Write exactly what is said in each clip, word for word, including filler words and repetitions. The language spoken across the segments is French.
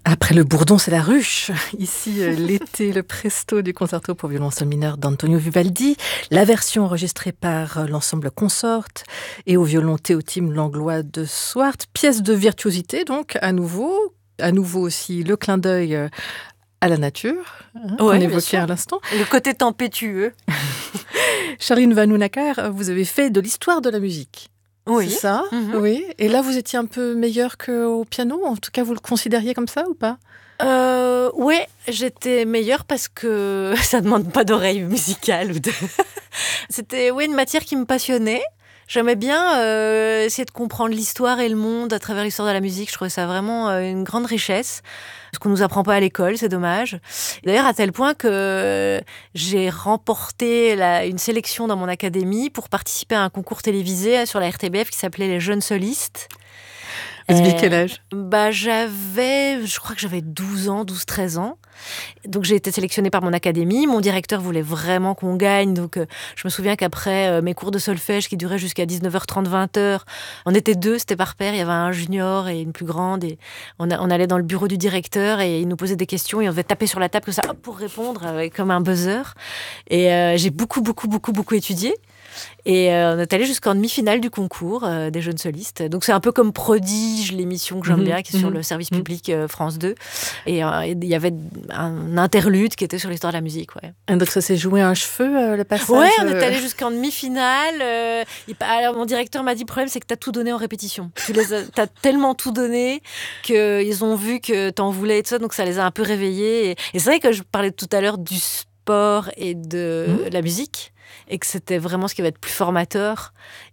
Après le bourdon, c'est la ruche. Ici, euh, l'été, le presto du concerto pour violon seul mineur d'Antonio Vivaldi, la version enregistrée par euh, l'ensemble Consort et au violon Théotime Langlois de Swart, pièce de virtuosité donc à nouveau, à nouveau aussi le clin d'œil euh, à la nature, hein, qu'on Ouais, bien évoquait sûr. à l'instant. Le côté tempétueux. Charline Vanhoenacker, vous avez fait de l'histoire de la musique. Oui. C'est ça, Mhm. oui. Et là, vous étiez un peu meilleur qu'au piano. En tout cas, vous le considériez comme ça ou pas? Euh, ouais, j'étais meilleure parce que ça demande pas d'oreille musicale ou de. C'était ouais une matière qui me passionnait. J'aimais bien euh, essayer de comprendre l'histoire et le monde à travers l'histoire de la musique. Je trouvais ça vraiment euh, une grande richesse. Ce qu'on nous apprend pas à l'école, c'est dommage. D'ailleurs, à tel point que j'ai remporté la, une sélection dans mon académie pour participer à un concours télévisé sur la R T B F qui s'appelait Les Jeunes Solistes. Vous aviez Euh, quel âge? Bah, j'avais, je crois que j'avais douze ans, douze treize ans. Donc, j'ai été sélectionnée par mon académie. Mon directeur voulait vraiment qu'on gagne. Donc, euh, je me souviens qu'après euh, mes cours de solfège qui duraient jusqu'à dix-neuf heures trente, vingt heures, on était deux, c'était par paire. Il y avait un junior et une plus grande. Et on, a, on allait dans le bureau du directeur et il nous posait des questions et on devait taper sur la table comme ça, hop, pour répondre, euh, comme un buzzer. Et euh, j'ai beaucoup, beaucoup, beaucoup, beaucoup étudié. Et euh, on est allé jusqu'en demi-finale du concours euh, des jeunes solistes. Donc c'est un peu comme Prodige, l'émission que j'aime Mmh, bien, qui est sur mmh, le service mmh. public euh, France deux. Et euh, il y avait un interlude qui était sur l'histoire de la musique. Ouais, Et donc ça s'est joué à un cheveu, euh, le passage. ouais on est euh, allé jusqu'en demi-finale. Euh, il- alors mon directeur m'a dit, le problème c'est que t'as tout donné en répétition. Tu les as, t'as tellement tout donné qu'ils ont vu que t'en voulais et tout ça, donc ça les a un peu réveillés. Et, et c'est vrai que je parlais tout à l'heure du sport et de Mmh. la musique, et que c'était vraiment ce qui va être plus formateur.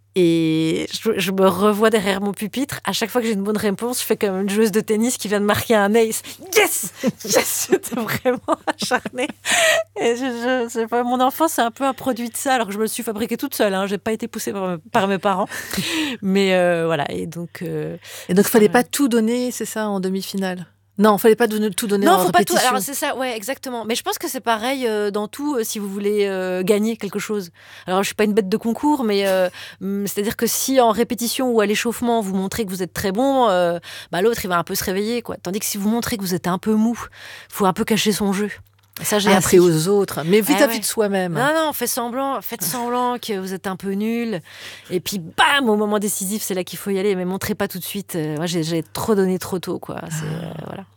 Et je, je me revois derrière mon pupitre. À chaque fois que j'ai une bonne réponse, je fais comme une joueuse de tennis qui vient de marquer un ace. Yes, yes, c'était vraiment acharné. Et je, je sais pas, mon enfance c'est un peu un produit de ça, alors que je me le suis fabriquée toute seule. Hein. J'ai pas été poussée par, par mes parents, mais euh, voilà. Et donc, euh, Et donc, il fallait euh, pas tout donner, c'est ça, en demi-finale? Non, il fallait pas donner- tout donner non, en faut pas tout. répétition. Alors c'est ça, ouais, exactement. Mais je pense que c'est pareil euh, dans tout euh, si vous voulez euh, gagner quelque chose. Alors je suis pas une bête de concours, mais euh, hum, c'est-à-dire que si en répétition ou à l'échauffement vous montrez que vous êtes très bon, euh, bah l'autre il va un peu se réveiller, quoi. Tandis que si vous montrez que vous êtes un peu mou, faut un peu cacher son jeu. Et ça j'ai Ah, appris. c'est aux autres, mais vis-à-vis ouais. de soi-même. Non, non, faites semblant, faites semblant que vous êtes un peu nul. Et puis, bam, au moment décisif, c'est là qu'il faut y aller. Mais montrez pas tout de suite. Euh, moi, j'ai, j'ai trop donné trop tôt, quoi. C'est, euh, voilà.